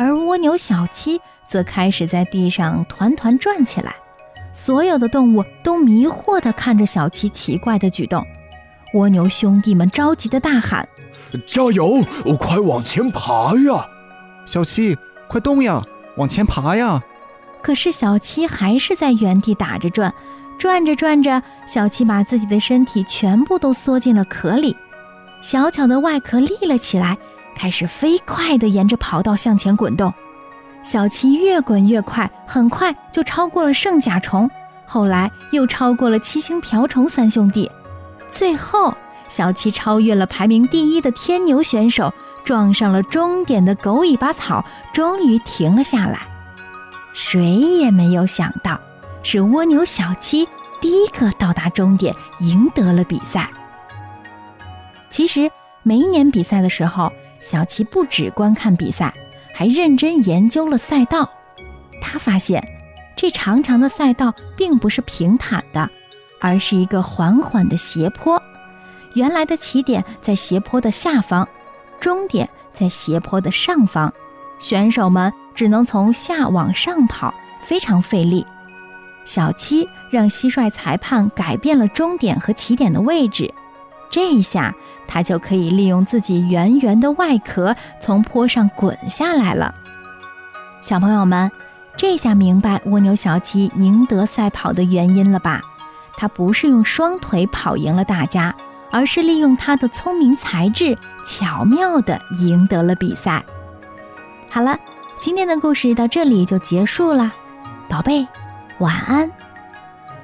而蜗牛小七则开始在地上团团转起来。所有的动物都迷惑地看着小七奇怪的举动。蜗牛兄弟们着急地大喊： 加油，快往前爬呀！ 小七，快动呀，往前爬呀！ 可是小七还是在原地打着转，转着转着，小七把自己的身体全部都缩进了壳里，小巧的外壳立了起来，开始飞快地沿着跑道向前滚动。小七越滚越快，很快就超过了圣甲虫，后来又超过了七星瓢虫三兄弟。最后，小七超越了排名第1的天牛选手，撞上了终点的狗尾巴草，终于停了下来。谁也没有想到，是蜗牛小七第一个到达终点，赢得了比赛。其实每一年比赛的时候，小七不只观看比赛，还认真研究了赛道。他发现这长长的赛道并不是平坦的，而是一个缓缓的斜坡。原来的起点在斜坡的下方，终点在斜坡的上方，选手们只能从下往上跑，非常费力。小七让蟋蟀裁判改变了终点和起点的位置，这一下他就可以利用自己圆圆的外壳从坡上滚下来了。小朋友们，这下明白蜗牛小七赢得赛跑的原因了吧？他不是用双腿跑赢了大家，而是利用他的聪明才智，巧妙地赢得了比赛。好了，今天的故事到这里就结束了，宝贝，晚安。